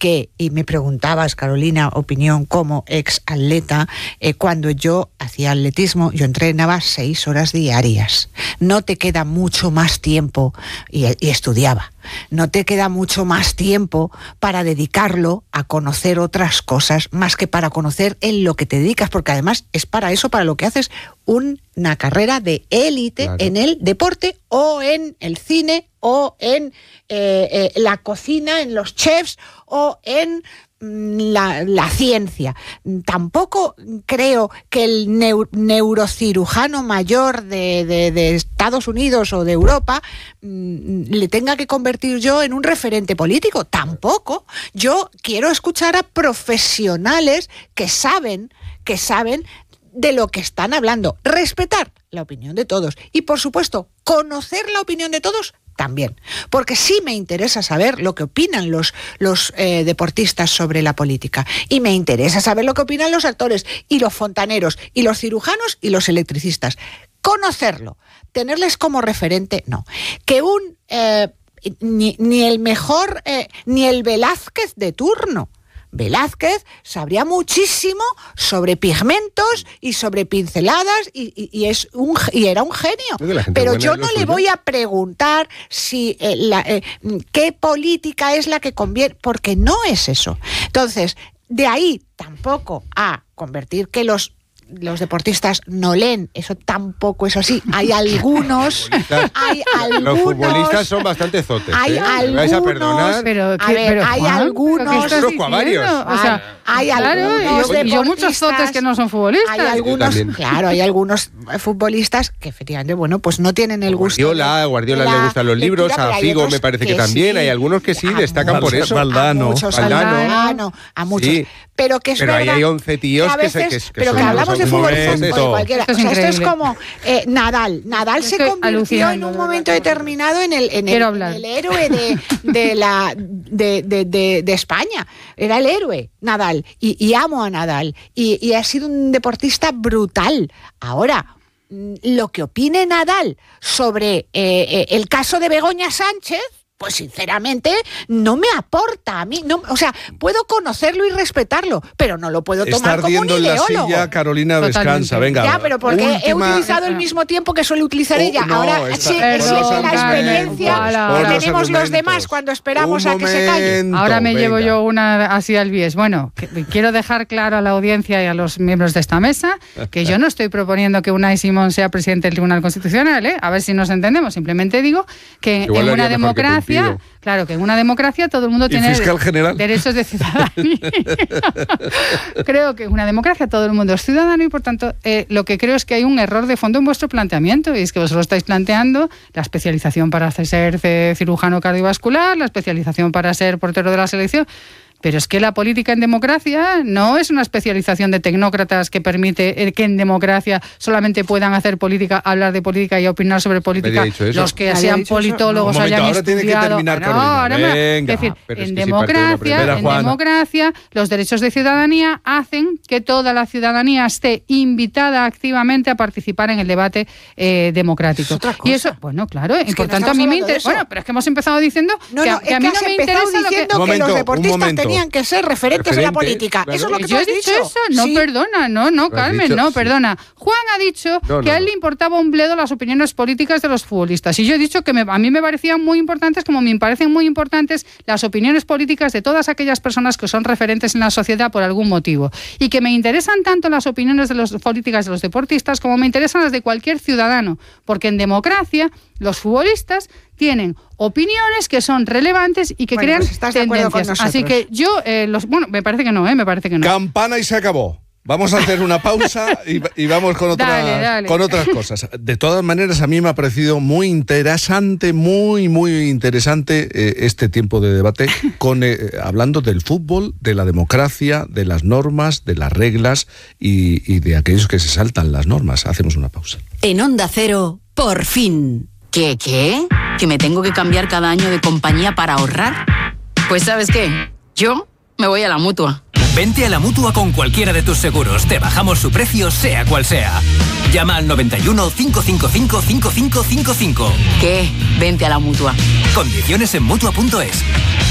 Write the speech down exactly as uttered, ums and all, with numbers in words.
que, y me preguntabas, Carolina, opinión como ex atleta, eh, cuando yo hacía atletismo, yo entrenaba seis horas diarias. No te queda mucho más tiempo, y, y estudiaba, no te queda mucho más tiempo para dedicarlo a conocer otras cosas, más que para conocer en lo que te dedicas, porque además es para eso, para lo que haces una carrera de élite, claro, en el deporte o en el cine o en eh, eh, la cocina, en los chefs o en La, la ciencia. Tampoco creo que el neu, neurocirujano mayor de, de, de Estados Unidos o de Europa mmm, le tenga que convertir yo en un referente político. Tampoco. Yo quiero escuchar a profesionales que saben, que saben de lo que están hablando. Respetar la opinión de todos. Y, por supuesto, conocer la opinión de todos también, porque sí me interesa saber lo que opinan los, los eh, deportistas sobre la política, y me interesa saber lo que opinan los actores y los fontaneros y los cirujanos y los electricistas. Conocerlo, tenerles como referente, no. Que un eh, ni, ni el mejor, eh, ni el Velázquez de turno. Velázquez sabría muchísimo sobre pigmentos y sobre pinceladas y, y, y, es un, y era un genio. Pero yo no le voy a preguntar si eh, la, eh, qué política es la que conviene, porque no es eso. Entonces, de ahí tampoco a convertir que los los deportistas no leen, eso tampoco es así. Hay algunos, hay algunos. Los futbolistas son bastante zotes. Hay ¿eh? algunos. ¿Me vais a perdonar? Pero, a ver, pero, hay Juan, algunos. ¿pero qué varios. O sea, hay claro, algunos. Y yo, yo muchos zotes que no son futbolistas. Hay algunos, claro, hay algunos futbolistas que efectivamente, bueno, pues no tienen el gusto. Guardiola, a Guardiola le gustan los libros, a Figo me parece que, que también. Sí. Hay algunos que sí destacan por eso. Valdano. A muchos, Valdano, a muchos. Sí. Pero que es pero verdad, ahí hay once tíos que, veces, que, que, que pero son, que hablamos de futbolistas de cualquiera. Esto es, o sea, esto es increíble. como eh, Nadal. Nadal es se convirtió en un momento determinado en el, en el, en el héroe de, de, la, de, de, de, de España. Era el héroe, Nadal. Y, y amo a Nadal. Y, y ha sido un deportista brutal. Ahora, lo que opine Nadal sobre eh, el caso de Begoña Sánchez, pues sinceramente no me aporta a mí, no, o sea, puedo conocerlo y respetarlo, pero no lo puedo tomar como un ideólogo. Está ardiendo en la silla, Carolina, Totalmente. Descansa, venga. Ya, pero porque última... he utilizado el mismo tiempo que suele utilizar oh, ella. No, Ahora, está... sí, Perdón, sí, la experiencia Carmen, que tenemos los demás cuando esperamos a que se calle. Ahora me venga. llevo yo una así al bies. Bueno, que, quiero dejar claro a la audiencia y a los miembros de esta mesa que yo no estoy proponiendo que Unai Simón sea presidente del Tribunal Constitucional, ¿eh? A ver si nos entendemos. Simplemente digo que Igual en una democracia... Claro, que en una democracia todo el mundo tiene de- derechos de ciudadanía. Creo que en una democracia todo el mundo es ciudadano y, por tanto, eh, lo que creo es que hay un error de fondo en vuestro planteamiento, y es que vosotros estáis planteando la especialización para ser cirujano cardiovascular, la especialización para ser portero de la selección. Pero es que la política en democracia no es una especialización de tecnócratas que permite que en democracia solamente puedan hacer política, hablar de política y opinar sobre política los que sean politólogos, no, hayan ahora estudiado. Tiene que terminar, no, ahora me... Venga, es decir, pero es en que democracia, si en Juana. democracia, los derechos de ciudadanía hacen que toda la ciudadanía esté invitada activamente a participar en el debate eh, democrático. Y eso, bueno, claro, es y por no tanto a mí me interesa. Bueno, pero es que hemos empezado diciendo no, que, no, que a mí que no me interesa lo que... diciendo momento, que los deportistas tenían que ser referentes Referente, en la política. claro. Eso es lo que yo tú he has dicho, dicho. eso, no, sí. perdona, no, no, Carmen, dicho, no, sí. perdona. Juan ha dicho no, que a él no. le importaba un bledo las opiniones políticas de los futbolistas, y yo he dicho que me, a mí me parecían muy importantes, como me parecen muy importantes las opiniones políticas de todas aquellas personas que son referentes en la sociedad por algún motivo, y que me interesan tanto las opiniones de las políticas de los deportistas como me interesan las de cualquier ciudadano, porque en democracia los futbolistas tienen opiniones que son relevantes y que bueno, crean pues estás de acuerdo con tendencias. nosotros. Así que yo, eh, los, bueno, me parece que no, ¿eh? me parece que no. Campana y se acabó. Vamos a hacer una pausa y, y vamos con otras, Dale, dale. con otras cosas. De todas maneras, a mí me ha parecido muy interesante, muy, muy interesante eh, este tiempo de debate, con eh, hablando del fútbol, de la democracia, de las normas, de las reglas y, y de aquellos que se saltan las normas. Hacemos una pausa. En Onda Cero, por fin. ¿Qué, qué? ¿Que me tengo que cambiar cada año de compañía para ahorrar? Pues ¿sabes qué? Yo me voy a la Mutua. Vente a la Mutua con cualquiera de tus seguros. Te bajamos su precio, sea cual sea. Llama al noventa y uno, cinco cinco cinco, cinco cinco cinco cinco. ¿Qué? Vente a la Mutua. Condiciones en Mutua punto es.